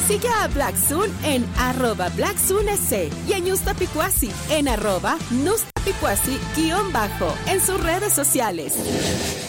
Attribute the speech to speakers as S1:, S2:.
S1: Sigue a Black Sun en @BlackSunSC y a Ñusta Picuasi en @NustaPicuasi_ en sus redes sociales.